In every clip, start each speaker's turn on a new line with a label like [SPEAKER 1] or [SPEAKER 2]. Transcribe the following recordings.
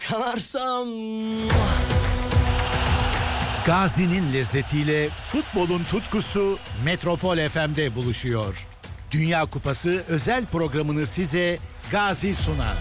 [SPEAKER 1] Çalarsam...
[SPEAKER 2] Gazi'nin lezzetiyle futbolun tutkusu Metropol FM'de buluşuyor. Dünya Kupası özel programını size Gazi sunar.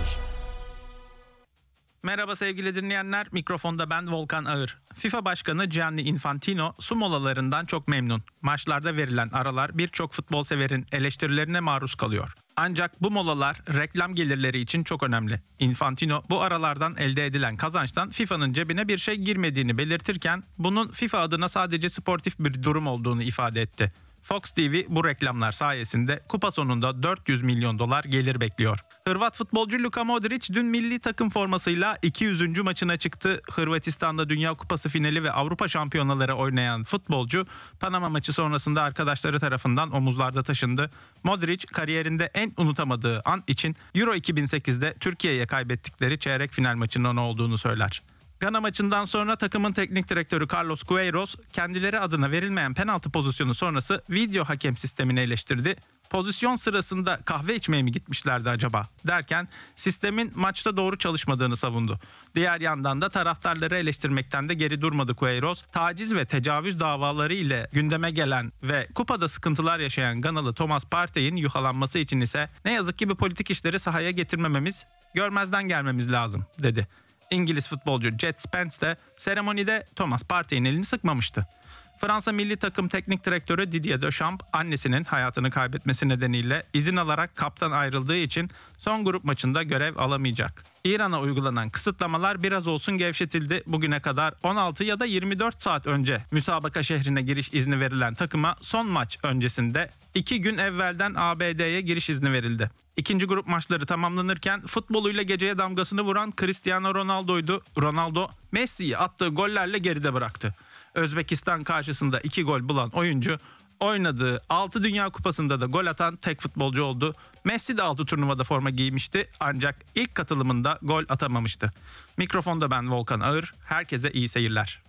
[SPEAKER 3] Merhaba sevgili dinleyenler, mikrofonda ben Volkan Ağır. FIFA Başkanı Gianni Infantino su molalarından çok memnun. Maçlarda verilen aralar birçok futbol severin eleştirilerine maruz kalıyor. Ancak bu molalar reklam gelirleri için çok önemli. Infantino bu aralardan elde edilen kazançtan FIFA'nın cebine bir şey girmediğini belirtirken bunun FIFA adına sadece sportif bir durum olduğunu ifade etti. Fox TV bu reklamlar sayesinde kupa sonunda 400 milyon dolar gelir bekliyor. Hırvat futbolcu Luka Modric dün milli takım formasıyla 200. maçına çıktı. Hırvatistan'da Dünya Kupası finali ve Avrupa şampiyonaları oynayan futbolcu Panama maçı sonrasında arkadaşları tarafından omuzlarda taşındı. Modric kariyerinde en unutamadığı an için Euro 2008'de Türkiye'ye kaybettikleri çeyrek final maçının olduğunu söyler. Gana maçından sonra takımın teknik direktörü Carlos Queiroz kendileri adına verilmeyen penaltı pozisyonu sonrası video hakem sistemini eleştirdi. Pozisyon sırasında kahve içmeye mi gitmişlerdi acaba derken sistemin maçta doğru çalışmadığını savundu. Diğer yandan da taraftarları eleştirmekten de geri durmadı Queiroz. Taciz ve tecavüz davaları ile gündeme gelen ve kupada sıkıntılar yaşayan Ganalı Thomas Partey'in yuhalanması için ise ne yazık ki bu politik işleri sahaya getirmememiz, görmezden gelmemiz lazım dedi. İngiliz futbolcu Jet Spence de seremonide Thomas Partey'in elini sıkmamıştı. Fransa milli takım teknik direktörü Didier Deschamps annesinin hayatını kaybetmesi nedeniyle izin alarak kaptan ayrıldığı için son grup maçında görev alamayacak. İran'a uygulanan kısıtlamalar biraz olsun gevşetildi. Bugüne kadar 16 ya da 24 saat önce müsabaka şehrine giriş izni verilen takıma son maç öncesinde 2 gün evvelden ABD'ye giriş izni verildi. İkinci grup maçları tamamlanırken futboluyla geceye damgasını vuran Cristiano Ronaldo'ydu. Ronaldo Messi'yi attığı gollerle geride bıraktı. Özbekistan karşısında 2 gol bulan oyuncu oynadığı 6 Dünya Kupası'nda da gol atan tek futbolcu oldu. Messi de 6 turnuvada forma giymişti ancak ilk katılımında gol atamamıştı. Mikrofonda ben Volkan Ağır. Herkese iyi seyirler.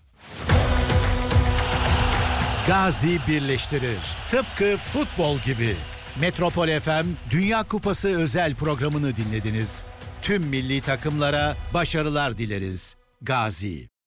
[SPEAKER 2] Gazi birleştirir. Tıpkı futbol gibi. Metropol FM Dünya Kupası özel programını dinlediniz. Tüm milli takımlara başarılar dileriz. Gazi.